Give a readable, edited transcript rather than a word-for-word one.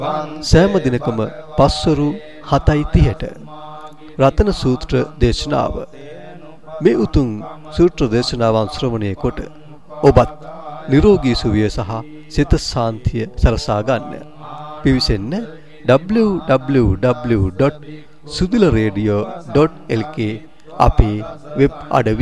සෑම දිනකම පස්වරු 7:30ට රතන සූත්‍ර දේශනාව මේ උතුම් සූත්‍ර දේශනාවන් ශ්‍රවණය කොට ඔබත් නිරෝගී සුවය සහ සිත ශාන්තිය සලසා ගන්න. පිවිසෙන්න www.sudilaradio.lk අපේ වෙබ් අඩවි